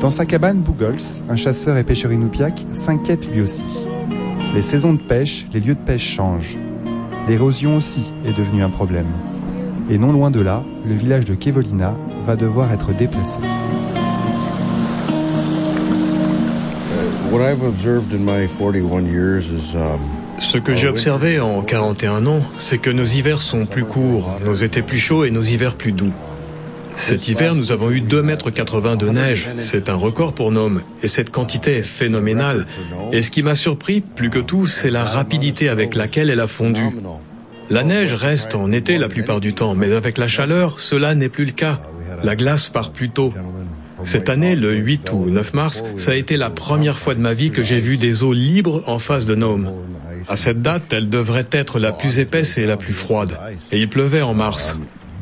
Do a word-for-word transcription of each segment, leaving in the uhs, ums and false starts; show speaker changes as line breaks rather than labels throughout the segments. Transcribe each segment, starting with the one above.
Dans sa cabane, Boogles, un chasseur et pêcheur inupiaq, s'inquiète lui aussi. Les saisons de pêche, les lieux de pêche changent. L'érosion aussi est devenue un problème. Et non loin de là, le village de Kevolina va devoir être déplacé.
What I've observed in my forty-one years is um
Ce que j'ai observé en quarante et un ans, c'est que nos hivers sont plus courts, nos étés plus chauds et nos hivers plus doux. Cet hiver, nous avons eu deux mètres quatre-vingts de neige. C'est un record pour Nome. Et cette quantité est phénoménale. Et ce qui m'a surpris, plus que tout, c'est la rapidité avec laquelle elle a fondu. La neige reste en été la plupart du temps, mais avec la chaleur, cela n'est plus le cas. La glace part plus tôt. Cette année, le huit ou neuf mars, ça a été la première fois de ma vie que j'ai vu des eaux libres en face de Nome. À cette date, elle devrait être la plus épaisse et la plus froide. Et il pleuvait en mars.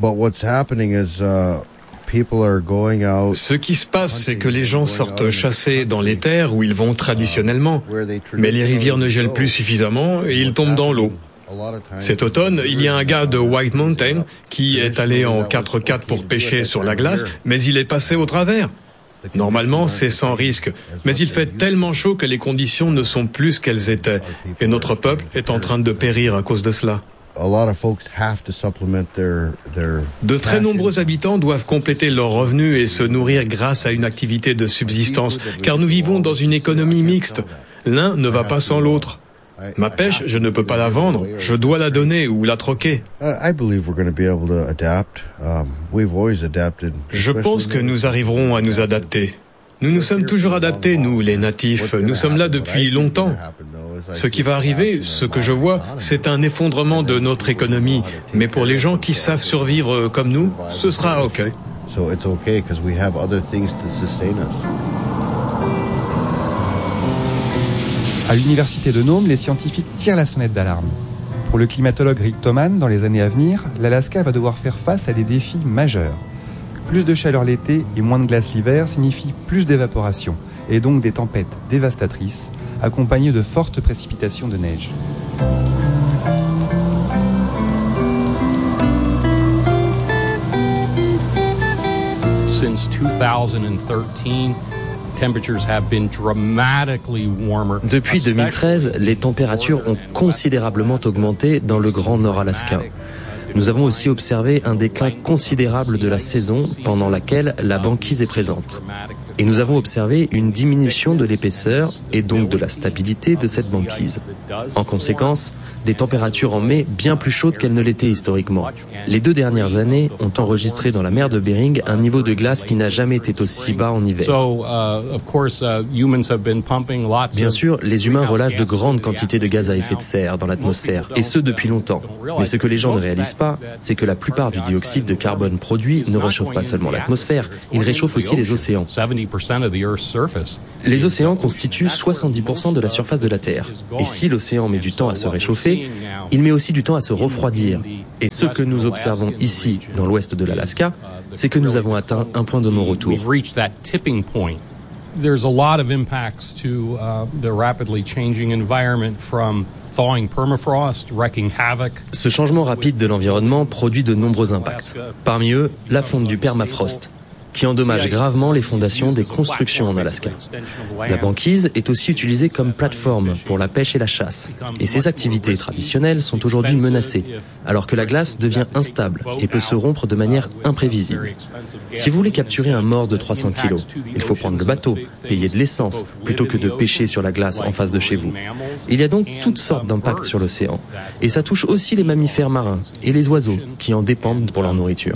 Ce qui se passe, c'est que les gens sortent chasser dans les terres où ils vont traditionnellement. Mais les rivières ne gèlent plus suffisamment et ils tombent dans l'eau. Cet automne, il y a un gars de White Mountain qui est allé en quatre quatre pour pêcher sur la glace, mais il est passé au travers. Normalement, c'est sans risque, mais il fait tellement chaud que les conditions ne sont plus ce qu'elles étaient, et notre peuple est en train de périr à cause de cela. De très nombreux habitants doivent compléter leurs revenus et se nourrir grâce à une activité de subsistance, car nous vivons dans une économie mixte. L'un ne va pas sans l'autre. Ma pêche, je ne peux pas la vendre, je dois la donner ou la troquer. Je pense que nous arriverons à nous adapter. Nous nous sommes toujours adaptés, nous, les natifs. Nous sommes là depuis longtemps. Ce qui va arriver, ce que je vois, c'est un effondrement de notre économie. Mais pour les gens qui savent survivre comme nous, ce sera OK.
À l'université de Nome, les scientifiques tirent la sonnette d'alarme. Pour le climatologue Rick Thoman, dans les années à venir, l'Alaska va devoir faire face à des défis majeurs. Plus de chaleur l'été et moins de glace l'hiver signifie plus d'évaporation, et donc des tempêtes dévastatrices, accompagnées de fortes précipitations de neige.
Since two thousand thirteen,
Depuis deux mille treize, les températures ont considérablement augmenté dans le Grand Nord alaskan. Nous avons aussi observé un déclin considérable de la saison pendant laquelle la banquise est présente. Et nous avons observé une diminution de l'épaisseur et donc de la stabilité de cette banquise. En conséquence, des températures en mai bien plus chaudes qu'elles ne l'étaient historiquement. Les deux dernières années ont enregistré dans la mer de Bering un niveau de glace qui n'a jamais été aussi bas en hiver. Bien sûr, les humains relâchent de grandes quantités de gaz à effet de serre dans l'atmosphère, et ce depuis longtemps. Mais ce que les gens ne réalisent pas, c'est que la plupart du dioxyde de carbone produit ne réchauffe pas seulement l'atmosphère, il réchauffe aussi les océans. Les océans constituent soixante-dix pour cent de la surface de la Terre. Et si l'océan met du temps à se réchauffer, il met aussi du temps à se refroidir. Et ce que nous observons ici, dans l'ouest de l'Alaska, c'est que nous avons atteint un point de non-retour.
There's a lot of impacts to uh, the rapidly changing environment, from thawing permafrost, wreaking havoc.
Ce changement rapide de l'environnement produit de nombreux impacts. Parmi eux, la fonte du permafrost, qui endommage gravement les fondations des constructions en Alaska. La banquise est aussi utilisée comme plateforme pour la pêche et la chasse. Et ces activités traditionnelles sont aujourd'hui menacées, alors que la glace devient instable et peut se rompre de manière imprévisible. Si vous voulez capturer un morse de trois cents kilos, il faut prendre le bateau, payer de l'essence, plutôt que de pêcher sur la glace en face de chez vous. Il y a donc toutes sortes d'impacts sur l'océan. Et ça touche aussi les mammifères marins et les oiseaux qui en dépendent pour leur nourriture.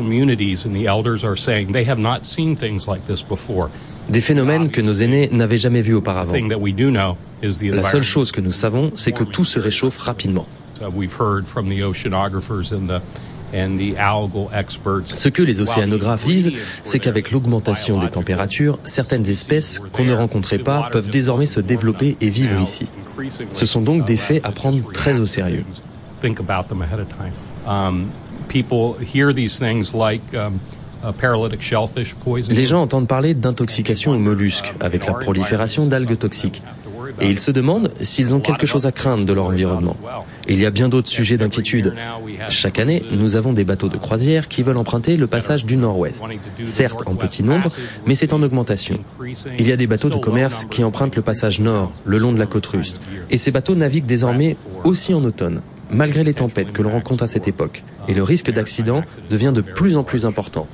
Des phénomènes que nos aînés n'avaient jamais vus auparavant. La seule chose que nous savons, c'est que tout se réchauffe rapidement. Ce que les océanographes disent, c'est qu'avec l'augmentation des températures, certaines espèces qu'on ne rencontrait pas peuvent désormais se développer et vivre ici. Ce sont donc des faits à prendre très au sérieux. Les gens entendent parler d'intoxication aux mollusques avec la prolifération d'algues toxiques. et ils se demandent s'ils ont quelque chose à craindre de leur environnement. Il y a bien d'autres sujets d'inquiétude. Chaque année, nous avons des bateaux de croisière qui veulent emprunter le passage du Nord-Ouest. Certes en petit nombre, mais c'est en augmentation. Il y a des bateaux de commerce qui empruntent le passage nord, le long de la côte russe. Et ces bateaux naviguent désormais aussi en automne, malgré les tempêtes que l'on rencontre à cette époque. Et le risque d'accident devient de plus en plus important.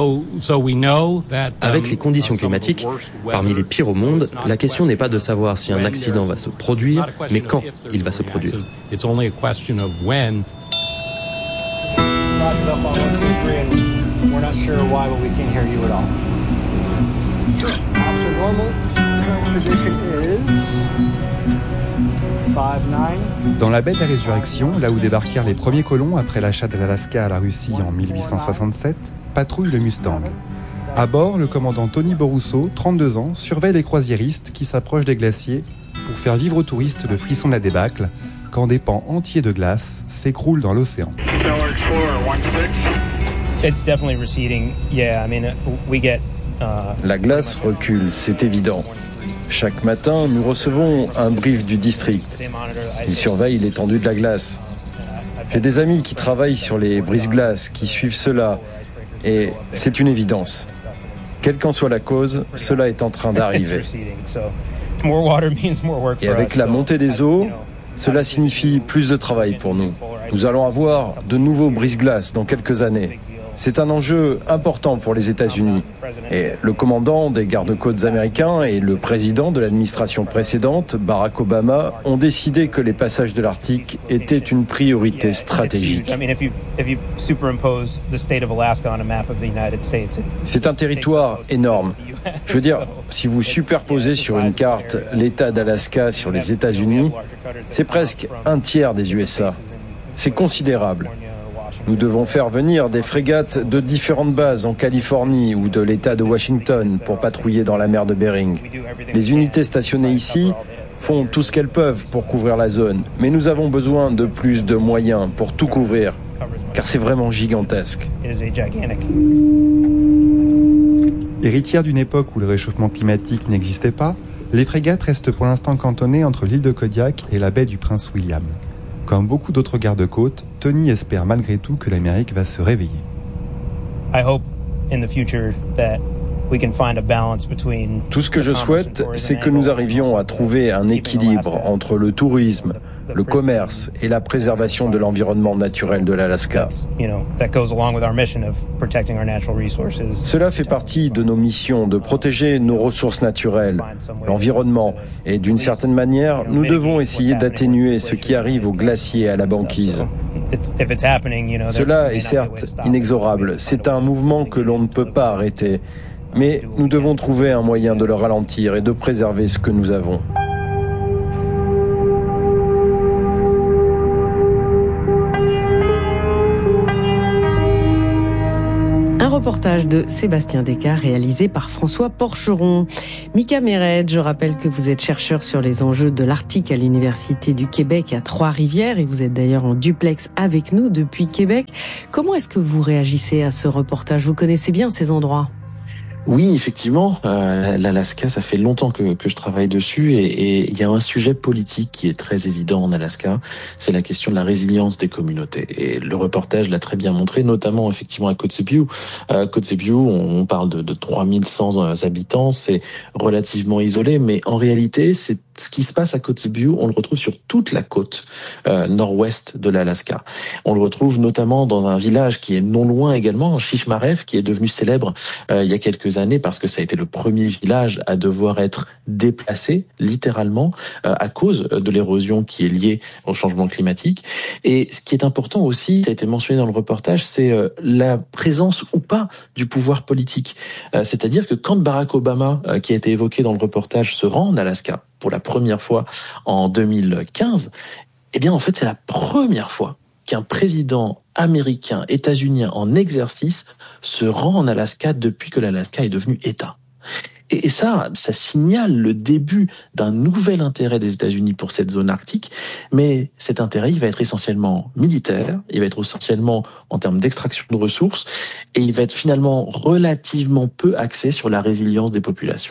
Avec les conditions climatiques, parmi les pires au monde, la question n'est pas de savoir si un accident va se produire, mais quand il va se produire.
Dans la baie de la Résurrection, là où débarquèrent les premiers colons après l'achat de l'Alaska à la Russie en mille huit cent soixante-sept, patrouille le Mustang. À bord, le commandant Tony Borusso, trente-deux ans, surveille les croisiéristes qui s'approchent des glaciers pour faire vivre aux touristes le frisson de la débâcle quand des pans entiers de glace s'écroulent dans l'océan.
La glace recule, c'est évident. Chaque matin, nous recevons un brief du district. Ils surveillent l'étendue de la glace. J'ai des amis qui travaillent sur les brise-glaces, qui suivent cela, et c'est une évidence. Quelle qu'en soit la cause, cela est en train d'arriver. Et avec la montée des eaux, cela signifie plus de travail pour nous. Nous allons avoir de nouveaux brise-glaces dans quelques années. C'est un enjeu important pour les États-Unis. Et le commandant des gardes-côtes américains et le président de l'administration précédente, Barack Obama, ont décidé que les passages de l'Arctique étaient une priorité stratégique. C'est un territoire énorme. Je veux dire, si vous superposez sur une carte l'État d'Alaska sur les États-Unis, c'est presque un tiers des U S A. C'est considérable. Nous devons faire venir des frégates de différentes bases en Californie ou de l'État de Washington pour patrouiller dans la mer de Bering. Les unités stationnées ici font tout ce qu'elles peuvent pour couvrir la zone, mais nous avons besoin de plus de moyens pour tout couvrir, car c'est vraiment gigantesque.
Héritières d'une époque où le réchauffement climatique n'existait pas, les frégates restent pour l'instant cantonnées entre l'île de Kodiak et la baie du Prince William. Comme beaucoup d'autres gardes-côtes, Tony espère malgré tout que l'Amérique va se réveiller.
Tout ce que je souhaite, c'est que nous arrivions à trouver un équilibre entre le tourisme, le commerce et la préservation de l'environnement naturel de l'Alaska. Cela fait partie de nos missions de protéger nos ressources naturelles, l'environnement, et d'une certaine manière, nous devons essayer d'atténuer ce qui arrive aux glaciers et à la banquise. Cela est certes inexorable, c'est un mouvement que l'on ne peut pas arrêter, mais nous devons trouver un moyen de le ralentir et de préserver ce que nous avons.
Un reportage de Sébastien Descartes réalisé par François Porcheron. Mika Mered, je rappelle que vous êtes chercheur sur les enjeux de l'Arctique à l'Université du Québec à Trois-Rivières et vous êtes d'ailleurs en duplex avec nous depuis Québec. Comment est-ce que vous réagissez à ce reportage ? Vous connaissez bien ces endroits ?
Oui, effectivement, euh, l'Alaska, ça fait longtemps que, que je travaille dessus et il y a un sujet politique qui est très évident en Alaska, c'est la question de la résilience des communautés. Et le reportage l'a très bien montré, notamment effectivement à Kotzebue. Euh, Kotzebue, on, on parle de, de trois mille cent habitants, c'est relativement isolé, mais en réalité, c'est ce qui se passe à Kotzebue, on le retrouve sur toute la côte euh, nord-ouest de l'Alaska. On le retrouve notamment dans un village qui est non loin également, Shishmaref, qui est devenu célèbre euh, il y a quelques années parce que ça a été le premier village à devoir être déplacé, littéralement, euh, à cause de l'érosion qui est liée au changement climatique. Et ce qui est important aussi, ça a été mentionné dans le reportage, c'est euh, la présence ou pas du pouvoir politique. Euh, c'est-à-dire que quand Barack Obama, euh, qui a été évoqué dans le reportage, se rend en Alaska, pour la première fois en deux mille quinze, eh bien en fait c'est la première fois qu'un président américain, états-unien en exercice se rend en Alaska depuis que l'Alaska est devenu État. Et ça, ça signale le début d'un nouvel intérêt des États-Unis pour cette zone arctique, mais cet intérêt, il va être essentiellement militaire, il va être essentiellement en termes d'extraction de ressources, et il va être finalement relativement peu axé sur la résilience des populations.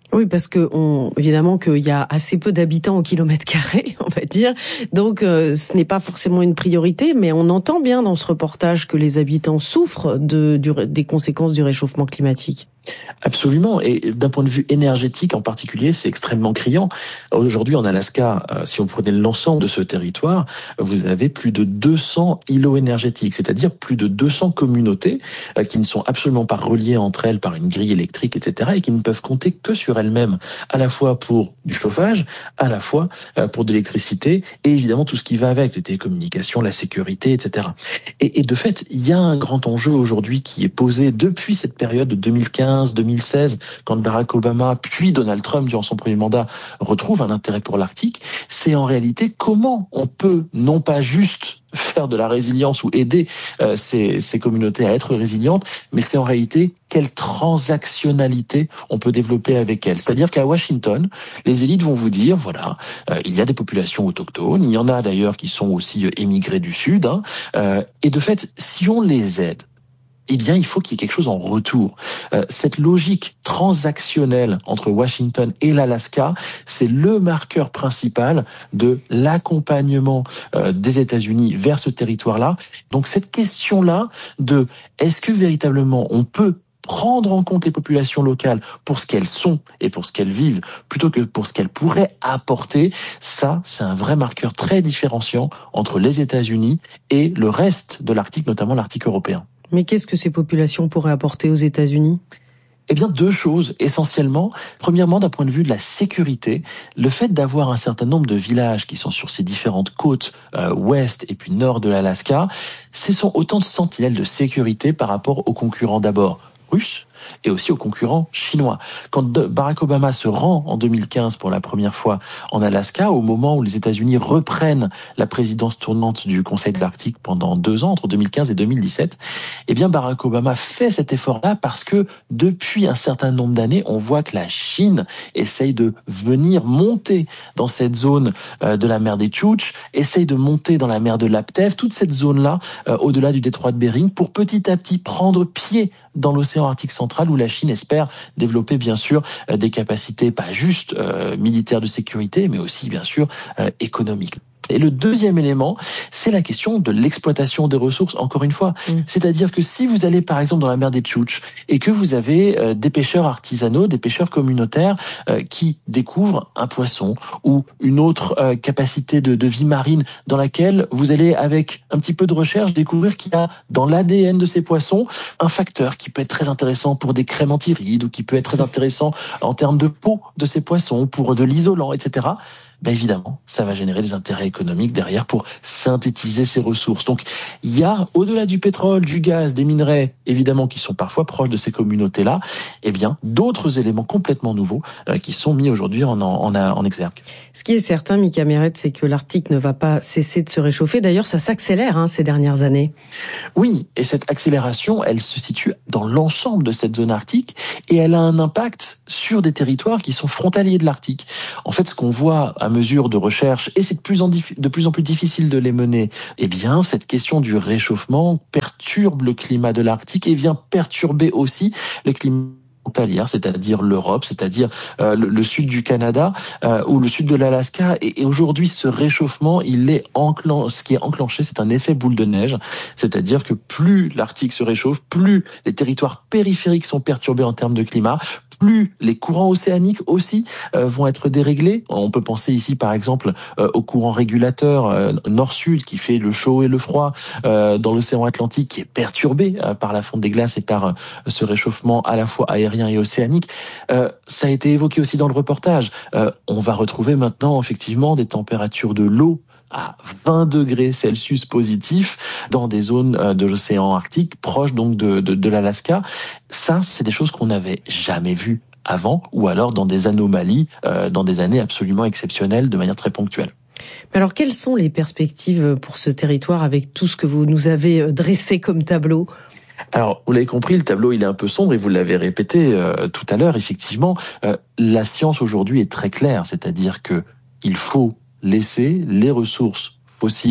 Oui, parce que on, évidemment qu'il y a assez peu d'habitants au kilomètre carré, on va dire. Donc, euh, ce n'est pas forcément une priorité, mais on entend bien dans ce reportage que les habitants souffrent de, du, des conséquences du réchauffement climatique.
Absolument, et d'un point de vue énergétique en particulier, c'est extrêmement criant. Aujourd'hui, en Alaska, euh, si on prenait l'ensemble de ce territoire, vous avez plus de deux cents îlots énergétiques, c'est-à-dire plus de deux cents communautés euh, qui ne sont absolument pas reliées entre elles par une grille électrique, et cetera, et qui ne peuvent compter que sur elles-mêmes, à la fois pour du chauffage, à la fois euh, pour de l'électricité, et évidemment tout ce qui va avec, les télécommunications, la sécurité, et cetera. Et, et de fait, il y a un grand enjeu aujourd'hui qui est posé depuis cette période de deux mille quinze deux mille seize, quand Barack Obama puis Donald Trump, durant son premier mandat, retrouvent un intérêt pour l'Arctique, c'est en réalité comment on peut non pas juste faire de la résilience ou aider euh, ces, ces communautés à être résilientes, mais c'est en réalité quelle transactionnalité on peut développer avec elles. C'est-à-dire qu'à Washington, les élites vont vous dire, voilà, euh, il y a des populations autochtones, il y en a d'ailleurs qui sont aussi euh, émigrés du Sud, hein, euh, et de fait, si on les aide, eh bien, il faut qu'il y ait quelque chose en retour. Euh, cette logique transactionnelle entre Washington et l'Alaska, c'est le marqueur principal de l'accompagnement euh, des États-Unis vers ce territoire-là. Donc, cette question-là de est-ce que véritablement on peut prendre en compte les populations locales pour ce qu'elles sont et pour ce qu'elles vivent, plutôt que pour ce qu'elles pourraient apporter, ça, c'est un vrai marqueur très différenciant entre les États-Unis et le reste de l'Arctique, notamment l'Arctique européen.
Mais qu'est-ce que ces populations pourraient apporter aux États-Unis ?
Eh bien, deux choses, essentiellement. Premièrement, d'un point de vue de la sécurité, le fait d'avoir un certain nombre de villages qui sont sur ces différentes côtes euh, ouest et puis nord de l'Alaska, ce sont autant de sentinelles de sécurité par rapport aux concurrents d'abord russes, et aussi aux concurrents chinois. Quand Barack Obama se rend en deux mille quinze pour la première fois en Alaska, au moment où les États-Unis reprennent la présidence tournante du Conseil de l'Arctique pendant deux ans, entre deux mille quinze et deux mille dix-sept, eh bien Barack Obama fait cet effort-là parce que depuis un certain nombre d'années, on voit que la Chine essaye de venir monter dans cette zone euh, de la mer des Tchouktches, essaye de monter dans la mer de Laptev, toute cette zone-là, euh, au-delà du détroit de Bering, pour petit à petit prendre pied dans l'océan Arctique central où la Chine espère développer bien sûr euh, des capacités pas juste euh, militaires de sécurité, mais aussi bien sûr euh, économiques. Et le deuxième élément, c'est la question de l'exploitation des ressources, encore une fois. Mmh. C'est-à-dire que si vous allez par exemple dans la mer des Tchouktches et que vous avez euh, des pêcheurs artisanaux, des pêcheurs communautaires euh, qui découvrent un poisson ou une autre euh, capacité de, de vie marine dans laquelle vous allez, avec un petit peu de recherche, découvrir qu'il y a dans l'A D N de ces poissons un facteur qui peut être très intéressant pour des crèmes antirides ou qui peut être très intéressant en termes de peau de ces poissons, pour de l'isolant, et cetera, ben évidemment, ça va générer des intérêts économiques derrière pour synthétiser ces ressources. Donc, il y a, au-delà du pétrole, du gaz, des minerais, évidemment, qui sont parfois proches de ces communautés-là, eh bien, d'autres éléments complètement nouveaux euh, qui sont mis aujourd'hui en, en, en exergue.
Ce qui est certain, Mika Meret, c'est que l'Arctique ne va pas cesser de se réchauffer. D'ailleurs, ça s'accélère hein, ces dernières années.
Oui, et cette accélération, elle se situe dans l'ensemble de cette zone arctique et elle a un impact sur des territoires qui sont frontaliers de l'Arctique. En fait, ce qu'on voit à mesure de recherche, et c'est de plus en, dif- de plus en plus difficile de les mener, eh bien, cette question du réchauffement perturbe le climat de l'Arctique et vient perturber aussi le climat frontalière, c'est-à-dire l'Europe, c'est-à-dire euh, le, le sud du Canada euh, ou le sud de l'Alaska. Et, et aujourd'hui, ce réchauffement, il est enclen- ce qui est enclenché, c'est un effet boule de neige, c'est-à-dire que plus l'Arctique se réchauffe, plus les territoires périphériques sont perturbés en termes de climat, plus les courants océaniques aussi euh, vont être déréglés. On peut penser ici par exemple euh, au courant régulateur euh, nord-sud qui fait le chaud et le froid euh, dans l'océan Atlantique, qui est perturbé euh, par la fonte des glaces et par euh, ce réchauffement à la fois aérien et océanique. Euh, ça a été évoqué aussi dans le reportage. Euh, on va retrouver maintenant effectivement des températures de l'eau à vingt degrés Celsius positifs dans des zones de l'océan Arctique, proches donc de, de, de l'Alaska. Ça, c'est des choses qu'on n'avait jamais vues avant, ou alors dans des anomalies, euh, dans des années absolument exceptionnelles, de manière très ponctuelle.
Alors, quelles sont les perspectives pour ce territoire avec tout ce que vous nous avez dressé comme tableau ?
Alors, vous l'avez compris, le tableau, il est un peu sombre et vous l'avez répété euh, tout à l'heure, effectivement. Euh, la science aujourd'hui est très claire, c'est-à-dire que il faut laisser les ressources fossiles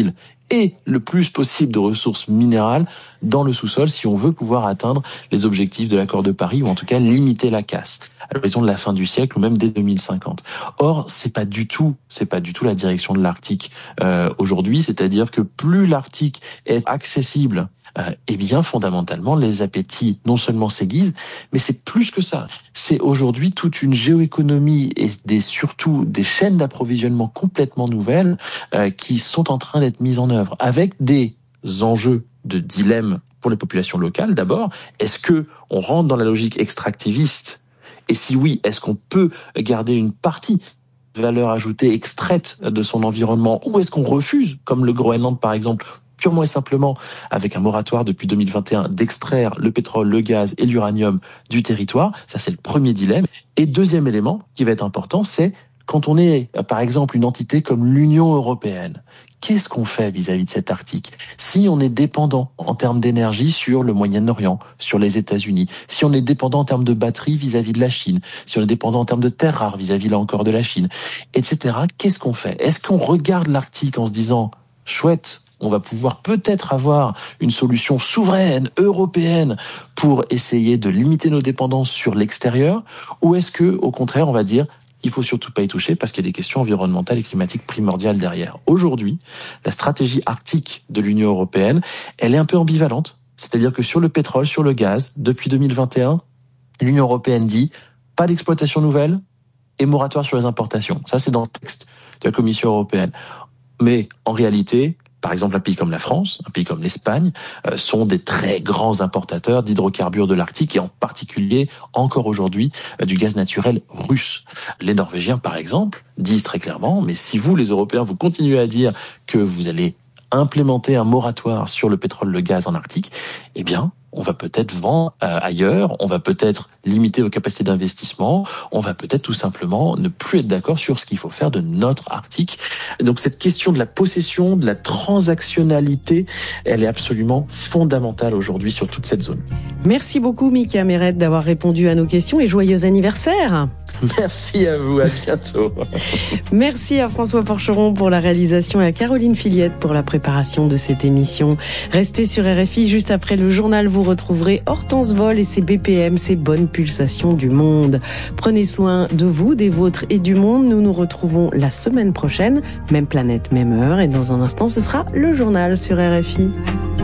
et le plus possible de ressources minérales dans le sous-sol si on veut pouvoir atteindre les objectifs de l'accord de Paris ou en tout cas limiter la casse à l'horizon de la fin du siècle ou même dès deux mille cinquante. Or, c'est pas du tout, c'est pas du tout la direction de l'Arctique euh, aujourd'hui, c'est-à-dire que plus l'Arctique est accessible, euh, eh bien fondamentalement les appétits non seulement s'aiguisent, mais c'est plus que ça. C'est aujourd'hui toute une géoéconomie et des, surtout des chaînes d'approvisionnement complètement nouvelles euh, qui sont en train d'être mises en œuvre avec des enjeux de dilemme pour les populations locales. D'abord, est-ce que on rentre dans la logique extractiviste? Et si oui, est-ce qu'on peut garder une partie de valeur ajoutée extraite de son environnement, ou est-ce qu'on refuse, comme le Groenland par exemple, purement et simplement avec un moratoire depuis deux mille vingt et un, d'extraire le pétrole, le gaz et l'uranium du territoire? Ça, c'est le premier dilemme. Et deuxième élément qui va être important, c'est quand on est, par exemple, une entité comme l'Union européenne, qu'est-ce qu'on fait vis-à-vis de cet Arctique? Si on est dépendant en termes d'énergie sur le Moyen-Orient, sur les États-Unis, si on est dépendant en termes de batterie vis-à-vis de la Chine, si on est dépendant en termes de terres rares vis-à-vis là encore de la Chine, et cetera, qu'est-ce qu'on fait? Est-ce qu'on regarde l'Arctique en se disant « chouette, on va pouvoir peut-être avoir une solution souveraine, européenne, pour essayer de limiter nos dépendances sur l'extérieur » ou est-ce que, au contraire, on va dire il faut surtout pas y toucher parce qu'il y a des questions environnementales et climatiques primordiales derrière. Aujourd'hui, la stratégie arctique de l'Union européenne, elle est un peu ambivalente. C'est-à-dire que sur le pétrole, sur le gaz, depuis deux mille vingt et un, l'Union européenne dit pas d'exploitation nouvelle et moratoire sur les importations. Ça, c'est dans le texte de la Commission européenne. Mais en réalité, par exemple, un pays comme la France, un pays comme l'Espagne, euh, sont des très grands importateurs d'hydrocarbures de l'Arctique et en particulier, encore aujourd'hui, euh, du gaz naturel russe. Les Norvégiens, par exemple, disent très clairement, mais si vous, les Européens, vous continuez à dire que vous allez implémenter un moratoire sur le pétrole, le gaz en Arctique, eh bien, on va peut-être vendre euh, ailleurs, on va peut-être limiter vos capacités d'investissement, on va peut-être tout simplement ne plus être d'accord sur ce qu'il faut faire de notre Arctique. Donc cette question de la possession, de la transactionnalité, elle est absolument fondamentale aujourd'hui sur toute cette zone.
Merci beaucoup Mika Meret d'avoir répondu à nos questions et joyeux anniversaire.
Merci à vous, à bientôt.
Merci à François Porcheron pour la réalisation et à Caroline Filiette pour la préparation de cette émission. Restez sur R F I, juste après le journal, vous retrouverez Hortense Vol et ses B P M, ses bonnes pulsations du monde. Prenez soin de vous, des vôtres et du monde. Nous nous retrouvons la semaine prochaine, même planète, même heure, et dans un instant, ce sera le journal sur R F I.